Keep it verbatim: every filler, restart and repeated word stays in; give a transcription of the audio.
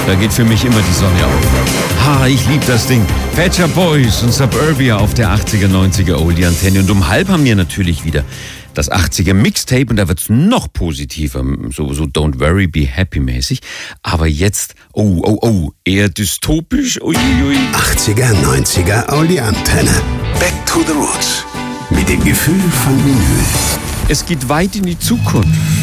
Da geht für mich immer die Sonne auf. Ha, ich lieb das Ding. Pet Shop Boys und Suburbia auf der achtziger, neunziger Oldie-Antenne. Und um halb haben wir natürlich wieder das achtziger Mixtape und da wird's noch positiver, so, so Don't Worry, Be Happy mäßig. Aber jetzt, oh, oh, oh, eher dystopisch. Ui, ui. achtziger, neunziger Oldie-Antenne. Back to the Roots. Mit dem Gefühl von Vinyl. Es geht weit in die Zukunft.